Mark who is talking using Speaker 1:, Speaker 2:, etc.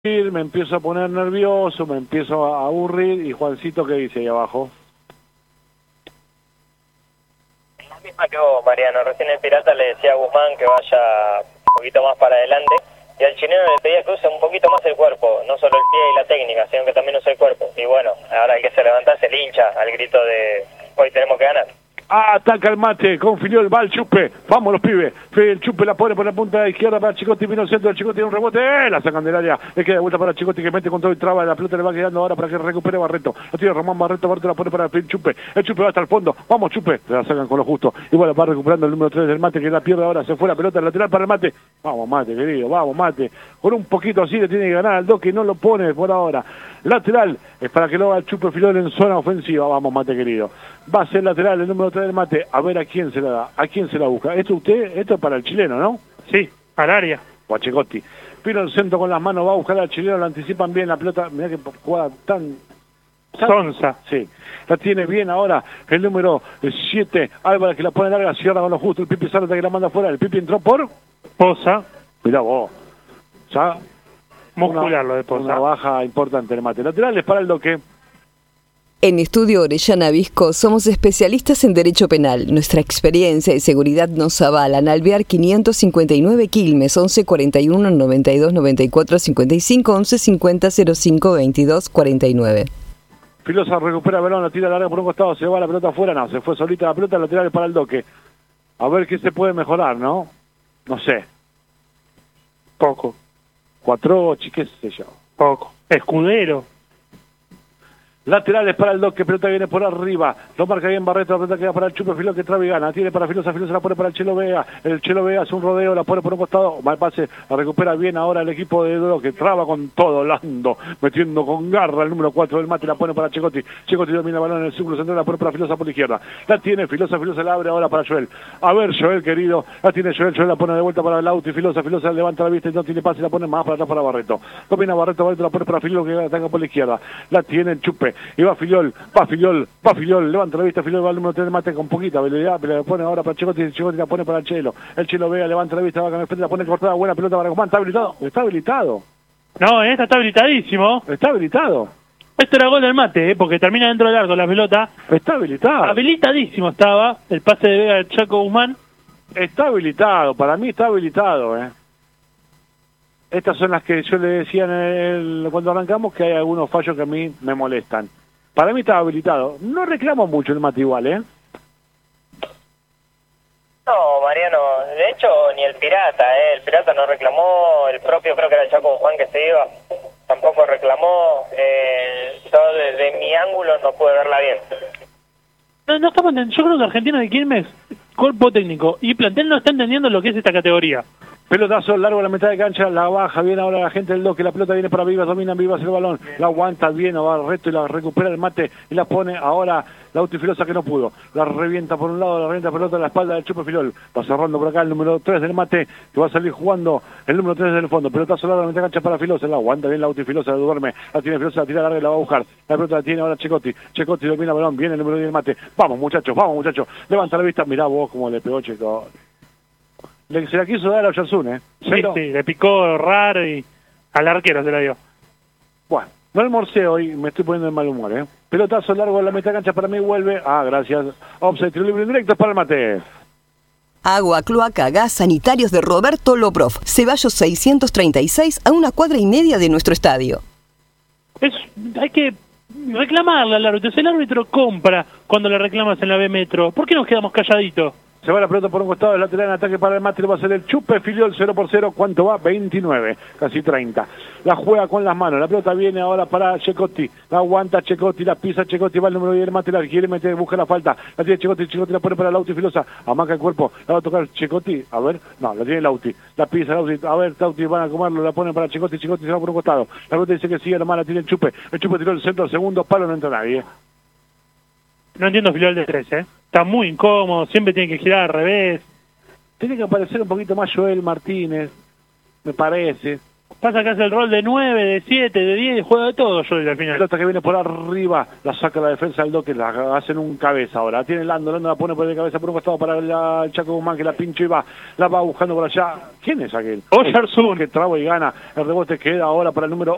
Speaker 1: me empiezo a poner nervioso, me empiezo a aburrir. Y Juancito, ¿qué dice ahí abajo?
Speaker 2: La misma que vos, Mariano. Recién el Pirata le decía a Guzmán que vaya un poquito más para adelante, y al chileno le pedía que use un poquito más el cuerpo, no solo el pie y la técnica, sino que también use el cuerpo. Y bueno, ahora el que se levanta se hincha al grito de hoy tenemos que ganar.
Speaker 1: Ataca el mate, con Filiol, va el Chupe, vamos los pibes, el Chupe la pone por la punta izquierda para Chicotti, vino al centro, el Chicotti tiene un rebote, la sacan del área, le queda de vuelta para Chicotti que mete con todo y traba, la pelota le va quedando ahora para que recupere Barreto, la tira Román Barreto la pone para el Chupe va hasta el fondo, vamos Chupe, la sacan con lo justo, y bueno, va recuperando el número 3 del mate que la pierde ahora, se fue la pelota lateral para el mate, vamos mate querido, vamos mate, con un poquito así le tiene que ganar al Doque y no lo pone por ahora, lateral, es para que lo haga el Chupe Filiol en zona ofensiva, vamos mate querido, va a ser lateral el número 3 del mate, a ver a quién se la da, a quién se la busca. Esto es para el chileno, ¿no?
Speaker 3: Sí, al área.
Speaker 1: Guachecotti. Pino el centro con las manos, va a buscar al chileno, lo anticipan bien la pelota. Mirá que jugada tan
Speaker 3: Sonsa.
Speaker 1: Sí. La tiene bien ahora el número 7, Álvarez, que la pone larga, cierra con lo justo. El Pipi Zárate que la manda afuera. El Pipi entró por
Speaker 3: Poza.
Speaker 1: Mirá vos. Ya.
Speaker 3: Muscular lo de Poza.
Speaker 1: Una baja importante el mate. Laterales para el Doque.
Speaker 4: En Estudio Orellana Visco somos especialistas en Derecho Penal. Nuestra experiencia y seguridad nos avalan. Alvear 559 Quilmes, 11 41 92 94 55, 11 50 05 22 49.
Speaker 1: Filosa recupera el balón, la tira larga por un costado, se va la pelota afuera, no, se fue solita la pelota, laterales para el Doque. A ver qué se puede mejorar, ¿no? No sé.
Speaker 3: Poco.
Speaker 1: 4-8, qué sé yo.
Speaker 3: Poco. Escudero.
Speaker 1: Laterales para el Doque, pelota viene por arriba, lo marca bien Barreto, la pelota queda para el Chupe Filiol que trabe y gana, tiene para Filosa la pone para el Chelo Vega, hace un rodeo, la pone por un costado, mal pase, la recupera bien ahora el equipo de Doque, traba con todo, Lando, metiendo con garra el número 4 del mate, la pone para Chicotti domina el balón en el círculo central, la pone para Filosa por la izquierda, la tiene Filosa la abre ahora para Joel, a ver Joel querido, la tiene Joel la pone de vuelta para el auto y Filosa levanta la vista y no tiene pase, la pone más para atrás para Barreto, domina Barreto la pone para Filiol que ataca por la izquierda, la tiene el Chupe, y va Filiol, levanta la vista, Filiol va al número 3 del mate con poquita habilidad, pero la pone ahora para Chicotti la pone para el Chelo Vega, levanta la vista, va a cambiar frente, la pone cortada, buena pelota para Guzmán, está habilitado.
Speaker 3: No, esta está habilitadísimo.
Speaker 1: Está habilitado.
Speaker 3: Esto era gol del mate, porque termina dentro del largo la pelota.
Speaker 1: Está habilitado.
Speaker 3: Habilitadísimo estaba el pase de Vega al Chaco Guzmán.
Speaker 1: Está habilitado, para mí está habilitado, Estas son las que yo le decía cuando arrancamos, que hay algunos fallos que a mí me molestan. Para mí estaba habilitado. No reclamo mucho el mate igual,
Speaker 2: No, Mariano, de hecho ni el Pirata, el Pirata no reclamó, el propio creo que era el Chaco Juan que se iba, tampoco reclamó, yo desde mi ángulo no pude verla bien.
Speaker 3: No estamos yo creo que Argentino de Quilmes, cuerpo técnico y plantel no está entendiendo lo que es esta categoría.
Speaker 1: Pelotazo largo a la mitad de cancha, la baja bien ahora la gente del Doque, la pelota viene para Vivas, domina Vivas el balón, la aguanta bien, va al resto y la recupera el mate y la pone ahora la Filosa que no pudo, la revienta por un lado, la revienta pelota a la espalda del Chupe Filiol, va cerrando por acá el número 3 del mate, que va a salir jugando el número 3 del fondo, pelotazo largo a la mitad de cancha para Filosa, la aguanta bien la Filosa, la duerme, la tiene Filosa, la tira larga y la va a buscar, la pelota la tiene ahora Chicotti domina el balón, viene el número 10 del mate, vamos muchachos, levanta la vista, mirá vos cómo le pegó Chicotti. Se la quiso dar a Oyarzún,
Speaker 3: Sí, le picó raro y al arquero se la dio.
Speaker 1: Bueno, no almorcé hoy, me estoy poniendo de mal humor, Pelotazo largo en la mitad cancha para mí, vuelve. Gracias. Offside, tiro libre indirecto para el mate.
Speaker 4: Agua, cloaca, gas, sanitarios de Roberto Loprov. Ceballos 636 a 1,5 cuadras de nuestro estadio.
Speaker 3: Hay que reclamarle al árbitro. Si el árbitro compra cuando le reclamas en la B Metro, ¿por qué nos quedamos calladitos?
Speaker 1: Se va la pelota por un costado, el lateral en ataque para el mate, lo va a hacer el Chupe Filiol 0-0, ¿cuánto va? 29, casi 30. La juega con las manos, la pelota viene ahora para Chicotti, la aguanta Chicotti, la pisa Chicotti, va el número 10 del mate, la quiere meter, busca la falta, la tiene Chicotti la pone para Lauti Filosa, amaca el cuerpo, la va a tocar Chicotti, a ver, no, la tiene Lauti, la pisa Lauti, a ver, Lauti van a comerlo, la ponen para Chicotti se va por un costado, la pelota dice que sigue nomás, la tiene el Chupe tiró el centro, segundo palo, no entra nadie.
Speaker 3: No entiendo Filiol de 3, Está muy incómodo, siempre tiene que girar al revés.
Speaker 1: Tiene que aparecer un poquito más Joel Martínez, me parece.
Speaker 3: Pasa que hace el rol de 9, de 7, de 10, juega de todo Joel al final.
Speaker 1: La pelota que viene por arriba, la saca la defensa del Doque, la hacen un cabeza ahora. La tiene Lando la pone por de cabeza por un costado para el Chaco Guzmán que la pincha y la va buscando por allá. ¿Quién es aquel?
Speaker 3: Oyarzún.
Speaker 1: Que traba y gana. El rebote queda ahora para el número